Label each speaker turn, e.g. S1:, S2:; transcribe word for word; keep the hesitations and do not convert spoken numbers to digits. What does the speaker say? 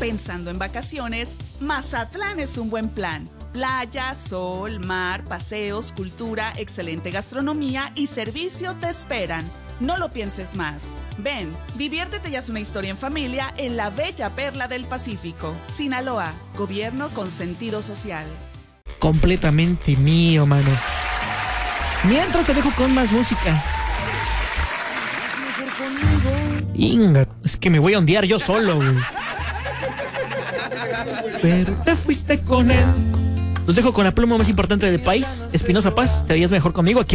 S1: Pensando en vacaciones, Mazatlán es un buen plan. Playa, sol, mar, paseos, cultura, excelente gastronomía y servicio te esperan. No lo pienses más. Ven, diviértete y haz una historia en familia en la bella perla del Pacífico. Sinaloa, gobierno con sentido social.
S2: Completamente mío, mano. Mientras te dejo con más música. Inga, es que me voy a ondear yo solo, güey. Pero te fuiste con él. Los dejo con la pluma más importante del país, Espinosa Paz. Te veías mejor conmigo aquí.